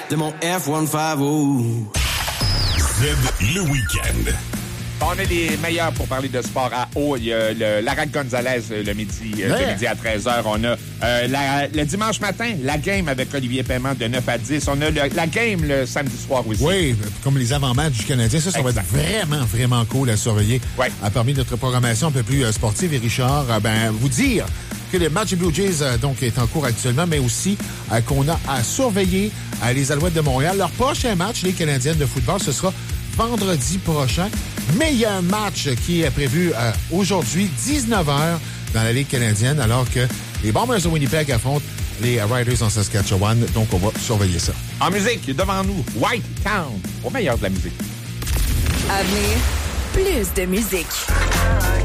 de mon F-150. Z, le week-end. On a les meilleurs pour parler de sport à haut. Il y a Lara Gonzalez le midi, de midi à 13h. On a le dimanche matin, la game avec Olivier Paiement de 9 à 10. On a la game le samedi soir aussi. Oui, comme les avant-matchs du Canadien. Ça va être vraiment, vraiment cool à surveiller. Ouais. Parmi notre programmation un peu plus sportive. Et Richard, vous dire que le match des Blue Jays donc est en cours actuellement, mais aussi qu'on a à surveiller les Alouettes de Montréal. Leur prochain match, les Canadiennes de football, ce sera vendredi prochain. Mais il y a un match qui est prévu aujourd'hui, 19h, dans la Ligue canadienne, alors que les Bombers de Winnipeg affrontent les Riders en Saskatchewan. Donc, on va surveiller ça. En musique, devant nous, White Town, au meilleur de la musique. À venir, plus de musique.